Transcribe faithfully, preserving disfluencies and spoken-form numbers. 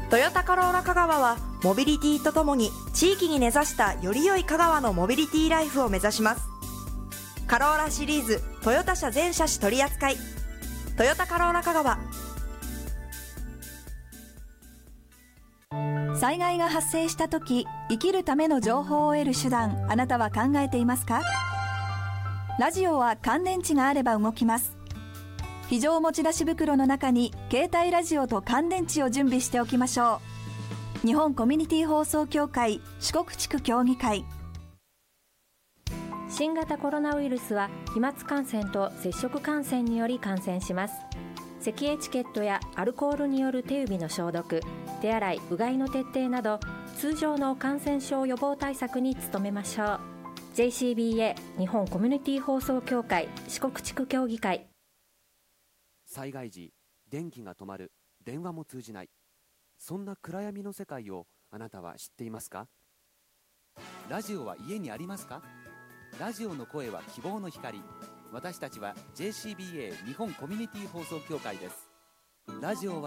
トヨタカローラ香川はモビリティとともに地域に根ざしたより良い香川のモビリティライフを目指します。カローラシリーズトヨタ車全車種取扱い、トヨタカローラ香川。 災害が発生した時、生きるための情報を得る手段、あなたは考えていますか？ラジオは乾電池があれば動きます。非常持ち出し袋の中に携帯ラジオと乾電池を準備しておきましょう。日本コミュニティ放送協会四国地区協議会。 新型コロナウイルスは飛沫感染と接触感染により感染します。咳エチケットやアルコールによる手指の消毒、手洗い、うがいの徹底など通常の感染症予防対策に努めましょう。 ジェイシービーエー 日本コミュニティ放送協会四国地区協議会。 災害時、電気が止まる、電話も通じない、そんな暗闇の世界をあなたは知っていますか？ラジオは家にありますか？ラジオの声は希望の光。私たちは ジェイシービーエー 日本コミュニティ放送協会です。ラジオは